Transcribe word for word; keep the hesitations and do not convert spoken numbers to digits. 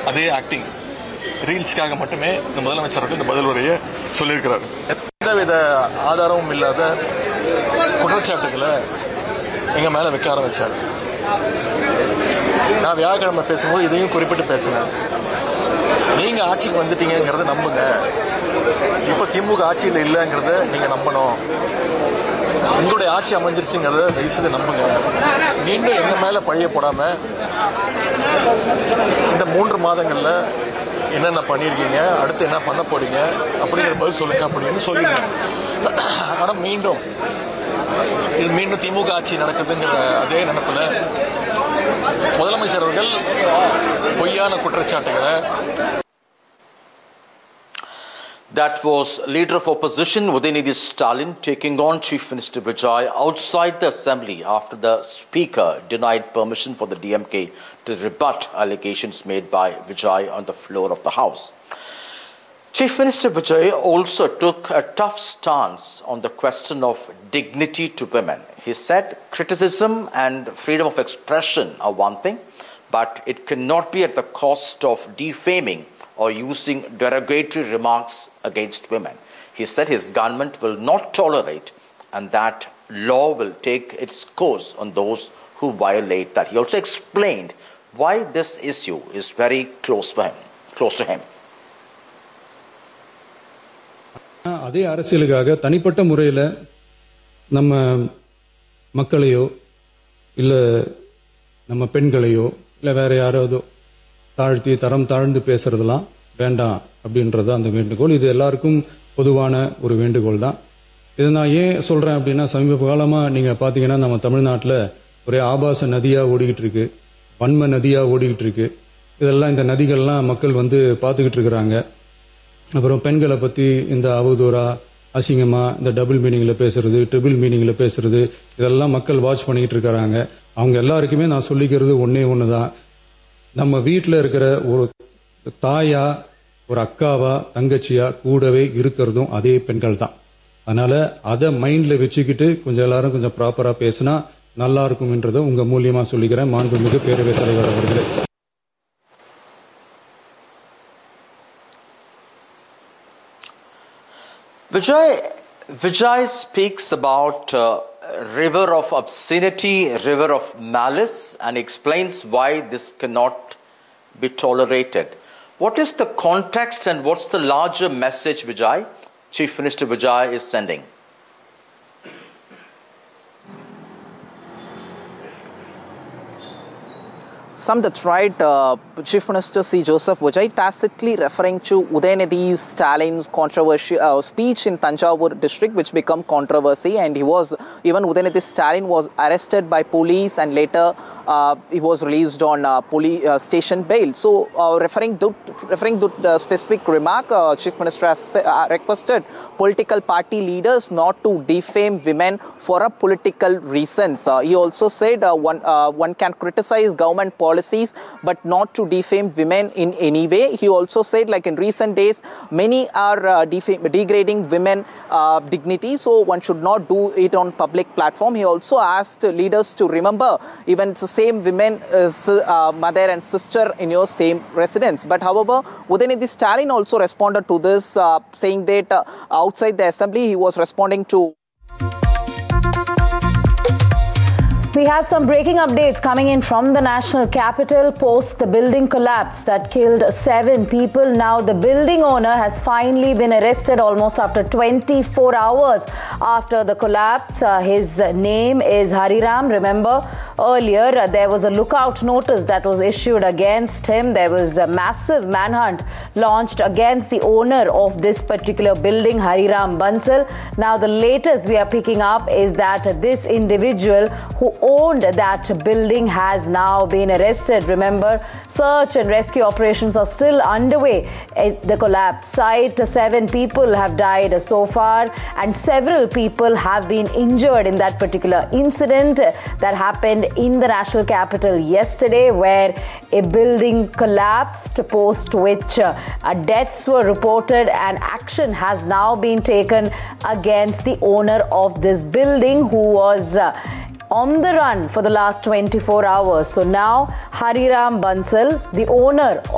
அதே ஆக்டிங் ரீல்ஸ்க்காக மட்டுமே இந்த முதலமைச்சர் இந்த பதில் உரையை சொல்லியிருக்கிறார். எந்தவித ஆதாரமும் இல்லாத குற்றச்சாட்டுகளை எங்க மேல வைக்க ஆரம்பிச்சார். நான் வியாழக்கிழமை பேசும்போது இதையும் குறிப்பிட்டு பேசினேன். நீங்க ஆட்சிக்கு வந்துட்டீங்கிறத நம்புங்க. இப்ப திமுக ஆட்சியில் இல்லைங்கிறத நீங்க நம்பணும். உங்களுடைய ஆட்சி அமைஞ்சிருச்சுங்கிறத தயவு செய்து நம்புங்க. மீண்டும் எங்க மேல பழிய போடாம இந்த மூன்று மாதங்கள்ல என்னென்ன பண்ணிருக்கீங்க, அடுத்து என்ன பண்ண போறீங்க அப்படிங்கிற பதில் சொல்லுங்க அப்படின்னு சொல்லிருக்கேன். ஆனா மீண்டும் இது மீண்டும் திமுக ஆட்சி நடக்குதுங்கிற அதே நினைப்புல முதலமைச்சர் அவர்கள் பொய்யான குற்றச்சாட்டுகளை. That was leader of opposition Udayanidhi Stalin taking on Chief Minister Vijay outside the assembly after the speaker denied permission for the D M K to rebut allegations made by Vijay on the floor of the House. Chief Minister Vijay also took a tough stance on the question of dignity to women. He said criticism and freedom of expression are one thing, but it cannot be at the cost of defaming or using derogatory remarks against women. He said his government will not tolerate and that law will take its course on those who violate that. He also explained why this issue is very close to him. Close to him. அதே அரசியலுக்காக தனிப்பட்ட முறையில் நம்ம மக்களையோ இல்லை நம்ம பெண்களையோ இல்லை வேற யாராவதோ தாழ்த்தி தரம் தாழ்ந்து பேசுறதெல்லாம் வேண்டாம் அப்படின்றது அந்த வேண்டுகோள். இது எல்லாருக்கும் பொதுவான ஒரு வேண்டுகோள் தான். இதை நான் ஏன் சொல்றேன் அப்படின்னா, சமீப காலமா நீங்க பாத்தீங்கன்னா நம்ம தமிழ்நாட்டில் ஒரே ஆபாச நதியா ஓடிக்கிட்டு இருக்கு, வன்ம நதியா ஓடிக்கிட்டு இருக்கு. இதெல்லாம் இந்த நதிகள்லாம் மக்கள் வந்து பார்த்துக்கிட்டு இருக்கிறாங்க. அப்புறம் பெண்களை பத்தி இந்த அவதூறா அசிங்கமா இந்த டபுள் மீனிங்ல பேசுறது, ட்ரிபிள் மீனிங்ல பேசுறது, இதெல்லாம் மக்கள் வாட்ச் பண்ணிக்கிட்டு இருக்கிறாங்க. அவங்க எல்லாருக்குமே நான் சொல்லிக்கிறது ஒன்னே ஒண்ணுதான், நம்ம வீட்டில் இருக்கிற ஒரு தாயா, ஒரு அக்காவா, தங்கச்சியா கூடவே இருக்கிறதும் அதே பெண்கள் தான். அதனால அதை மைண்ட்ல வச்சுக்கிட்டு கொஞ்சம் எல்லாரும் கொஞ்சம் ப்ராப்பரா பேசினா நல்லா இருக்கும்ன்றதை உங்க மூலியமா சொல்லிக்கிறேன். மாண்புமிகு பேரவைத் தலைவர் அவர்களே. Vijay, Vijay speaks about uh, river of obscenity, river of malice, and explains why this cannot be tolerated. What is the context and what's the larger message Vijay, Chief Minister Vijay, is sending? Some that's right. Uh, Chief Minister C. Joseph Vijay tacitly referring to Udayanidhi Stalin's controversial uh, speech in Thanjavur district, which became controversy, and he was even Udayanidhi Stalin was arrested by police, and later uh, he was released on uh, police uh, station bail. So, uh, referring to referring to the specific remark, uh, Chief Minister has uh, requested political party leaders not to defame women for a political reasons. Uh, he also said uh, one uh, one can criticize government policies but not to defame women in any way. He also said, like in recent days, many are uh, defame, degrading women uh, dignity, so one should not do it on public platform. He also asked leaders to remember even it's the same women as uh, mother and sister in your same residence. But however, Udayanidhi Stalin also responded to this, uh, saying that uh, outside the assembly he was responding to. We have some breaking updates coming in from the national capital post the building collapse that killed seven people. Now the building owner has finally been arrested almost after twenty-four hours after the collapse. Uh, his name is Hariram. Remember, earlier uh, there was a lookout notice that was issued against him. There was a massive manhunt launched against the owner of this particular building, Hariram Bansal. Now the latest we are picking up is that this individual who owned that building has now been arrested. Remember, search and rescue operations are still underway at the collapse site. Seven people have died so far and several people have been injured in that particular incident that happened in the national capital yesterday, where a building collapsed, post which uh, deaths were reported and action has now been taken against the owner of this building, who was uh, on the run for the last twenty-four hours. So now Hariram Bansal, the owner